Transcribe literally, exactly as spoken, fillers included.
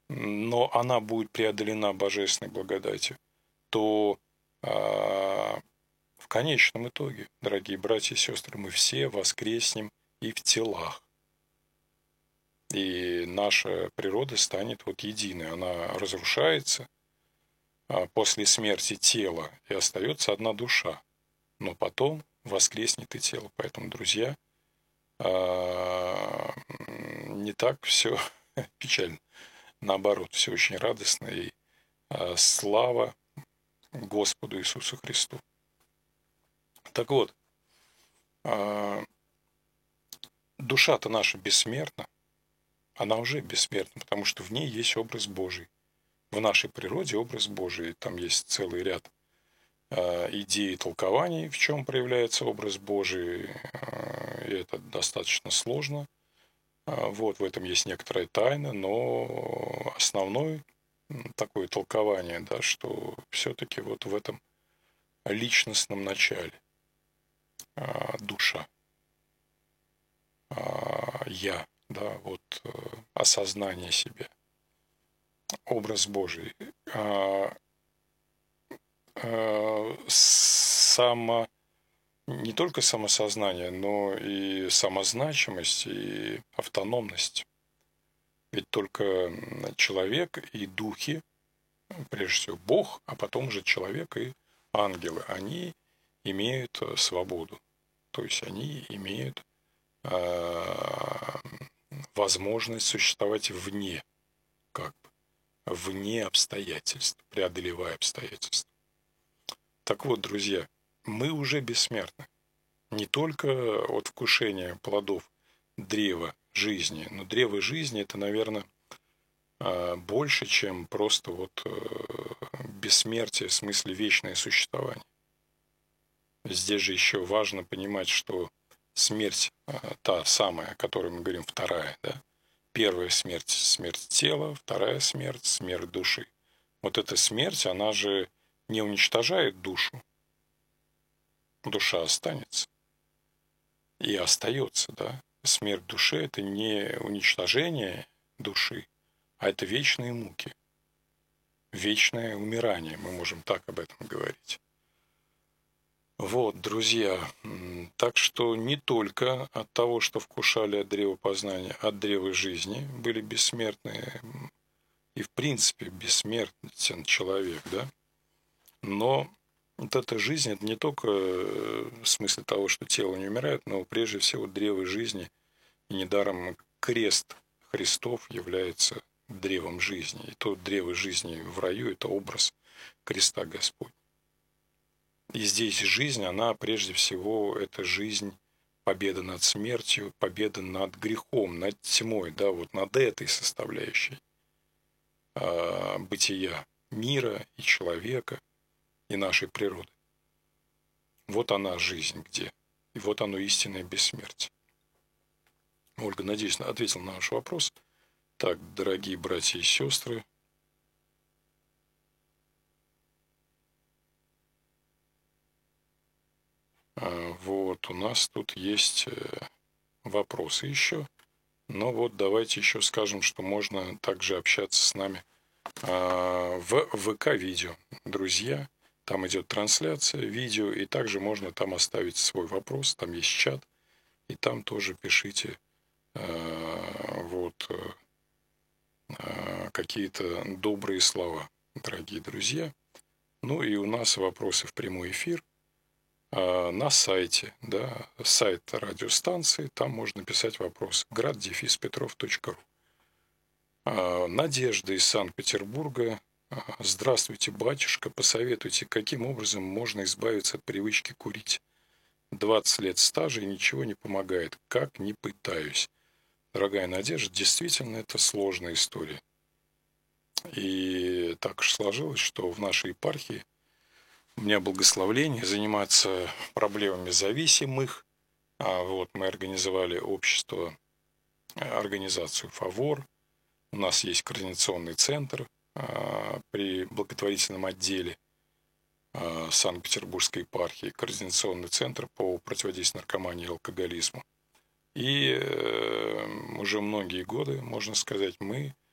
но она будет преодолена божественной благодатью, то а, в конечном итоге, дорогие братья и сестры, мы все воскреснем и в телах. И наша природа станет вот единой. Она разрушается после смерти тела, и остается одна душа. Но потом воскреснет и тело. Поэтому, друзья, не так все печально. Наоборот, все очень радостно. И слава Господу Иисусу Христу. Так вот, душа-то наша бессмертна. Она уже бессмертна, потому что в ней есть образ Божий. В нашей природе образ Божий. Там есть целый ряд идей и толкований, в чем проявляется образ Божий. И это достаточно сложно. Вот, в этом есть некоторая тайна, но основное такое толкование, да, что все-таки вот в этом личностном начале душа, я, да, вот осознание себя, образ Божий, само, не только самосознание, но и самозначимость, и автономность. Ведь только человек и духи, прежде всего Бог, а потом уже человек и ангелы, они имеют свободу. То есть они имеют э, возможность существовать вне, как бы, вне обстоятельств, преодолевая обстоятельства. Так вот, друзья, мы уже бессмертны. Не только от вкушения плодов древа жизни, но древо жизни – это, наверное, больше, чем просто вот бессмертие в смысле вечное существование. Здесь же еще важно понимать, что смерть, та самая, о которой мы говорим, вторая, да? Первая смерть – смерть тела, вторая смерть – смерть души. Вот эта смерть, она же не уничтожает душу. Душа останется. И остается, да? Смерть души – это не уничтожение души, а это вечные муки. Вечное умирание, мы можем так об этом говорить. Вот, друзья, так что не только от того, что вкушали от древа познания, от древа жизни, были бессмертные, и в принципе бессмертен человек, да, но вот эта жизнь, это не только в смысле того, что тело не умирает, но прежде всего древо жизни, и недаром крест Христов является древом жизни, и то древо жизни в раю – это образ креста Господня. И здесь жизнь, она прежде всего, это жизнь, победа над смертью, победа над грехом, над тьмой, да, вот над этой составляющей э, бытия мира и человека, и нашей природы. Вот она жизнь где, и вот оно истинное бессмертие. Ольга, надеюсь, ответил на ваш вопрос. Так, дорогие братья и сестры, вот у нас тут есть вопросы еще. Но вот давайте еще скажем, что можно также общаться с нами в ВК-видео. Друзья, там идет трансляция видео, и также можно там оставить свой вопрос, там есть чат, и там тоже пишите вот какие-то добрые слова, дорогие друзья. Ну и у нас вопросы в прямой эфир на сайте, да, сайт радиостанции, там можно писать вопрос град дефис петров точка ру. Надежда из Санкт-Петербурга. Здравствуйте, батюшка, посоветуйте, каким образом можно избавиться от привычки курить. двадцать лет стажа и ничего не помогает, как ни пытаюсь. Дорогая Надежда, действительно, это сложная история. И так уж сложилось, что в нашей епархии у меня благословление заниматься проблемами зависимых. А вот мы организовали общество, организацию «Фавор». У нас есть координационный центр а, при благотворительном отделе а, Санкт-Петербургской епархии, координационный центр по противодействию наркомании и алкоголизму. И э, уже многие годы, можно сказать, мы